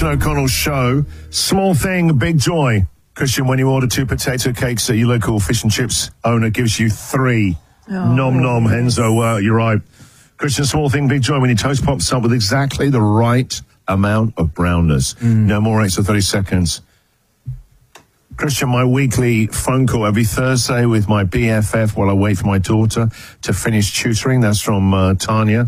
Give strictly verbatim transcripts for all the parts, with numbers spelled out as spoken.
Christian O'Connell Show. Small thing, big joy. Christian, when you order two potato cakes at your local fish and chips owner gives you three. Oh, nom nom, Henzo, uh, you're right. Christian, small thing, big joy when your toast pops up with exactly the right amount of brownness. Mm. No more extra thirty seconds. Christian, my weekly phone call every Thursday with my B F F while I wait for my daughter to finish tutoring. That's from uh, Tanya.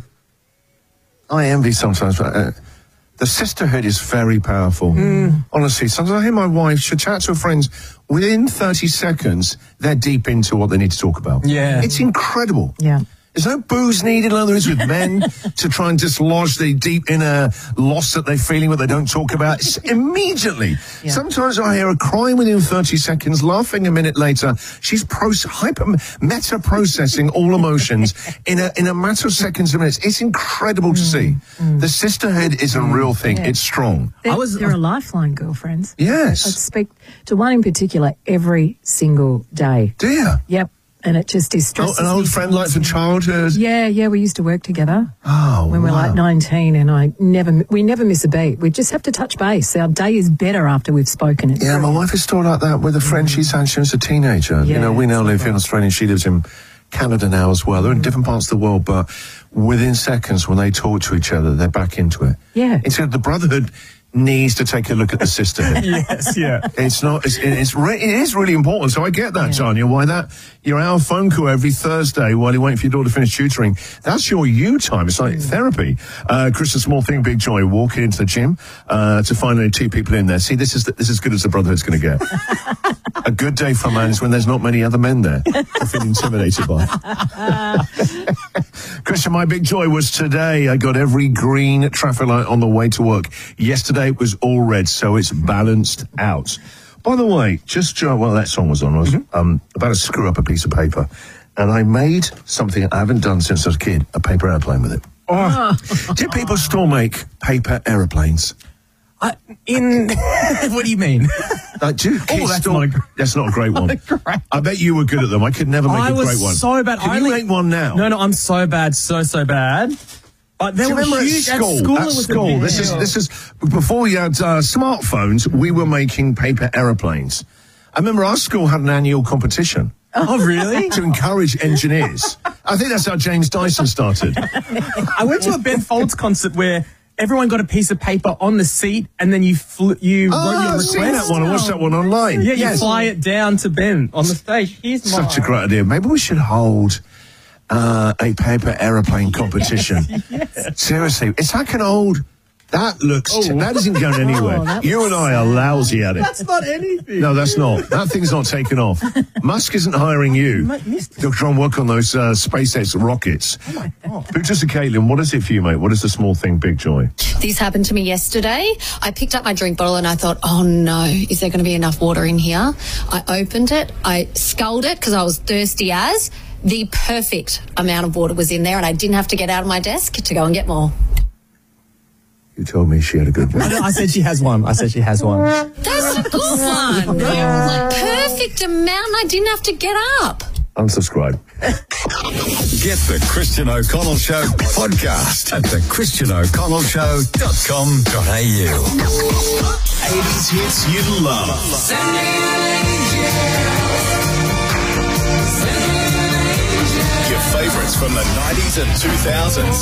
I envy sometimes, but uh, the sisterhood is very powerful. Mm. Honestly, sometimes I hear my wife, she'll chat to her friends. Within thirty seconds, they're deep into what they need to talk about. Yeah. It's incredible. Yeah. There's no booze needed like there is with men to try and dislodge the deep inner loss that they're feeling what they don't talk about. It's immediately. Yeah. Sometimes I hear her crying within thirty seconds, laughing a minute later. She's proce- hyper meta-processing all emotions in a in a matter of seconds and minutes. It's incredible mm. to see. Mm. The sisterhood is a real thing. Yeah. It's strong. They're, I was, they're a lifeline, girlfriends. Yes. I speak to one in particular every single day. Do you? Yep. And it just is stressful. Oh, an old friend like from childhood? Yeah, yeah, we used to work together. Oh, when we were wow. like nineteen, and I never, we never miss a beat. We just have to touch base. Our day is better after we've spoken. It's yeah, great. my wife is still like that with a friend mm. she's had since a teenager. Yeah, you know, we now live right. in Australia, she lives in Canada now as well. They're in different parts of the world, but within seconds when they talk to each other, they're back into it. Yeah. It's the brotherhood needs to take a look at the sisterhood. Yes, yeah. It's not, it's, it's re- it is really important. So I get that, yeah. Tanya, why that, you're our phone call every Thursday while you're waiting for your daughter to finish tutoring. That's your you time. It's like mm. therapy. Uh, Christian, small thing, big joy. Walking into the gym, uh, to find only two people in there. See, this is, the, this is as good as the brotherhood's going to get. A good day for a man is when there's not many other men there to feel intimidated by. Christian, my big joy was today. I got every green traffic light on the way to work. Yesterday it was all red, so it's balanced out. By the way, just uh, while that song was on, I was mm-hmm. um, about to screw up a piece of paper, and I made something I haven't done since I was a kid, a paper airplane with it. Oh. Do people still make paper airplanes? Uh, in what do you mean? Uh, do oh, that's, still, not a, that's not a great one. Great. I bet you were good at them. I could never make I a great was one. So bad. Can I you only, make one now? No, no, I'm so bad, so so bad. But they Do you were remember huge at school? At school, at it was school. This is this is before we had uh, smartphones. We were making paper aeroplanes. I remember our school had an annual competition. Oh, really? To encourage engineers. I think that's how James Dyson started. I went to a Ben Folds concert where everyone got a piece of paper on the seat, and then you fl- you oh, wrote your I've request. seen that one. I watched that one online. Yeah, yes. you fly it down to Ben on the stage. Here's Such mine. a great idea. Maybe we should hold uh, a paper aeroplane competition. Yes. Seriously, it's like an old. That looks. Oh. T- that isn't going anywhere. Oh, you and I are lousy at it. That's not anything. No, that's not. That thing's not taken off. Musk isn't hiring you to try and work on those uh, SpaceX rockets. Oh my God. But just a Caitlin, what is it for you, mate? What is the small thing, big joy? This happened to me yesterday. I picked up my drink bottle and I thought, oh no, is there going to be enough water in here? I opened it, I sculled it because I was thirsty as. The perfect amount of water was in there and I didn't have to get out of my desk to go and get more. You told me she had a good one. I said she has one. I said she has one. That's a good one. Like perfect amount. I didn't have to get up. Unsubscribe. Get the Christian O'Connell Show podcast at the christian o'connell show dot com dot a u. eighties hits you love. Send me an angel. Send me an angel. Your favorites from the nineties and two thousands.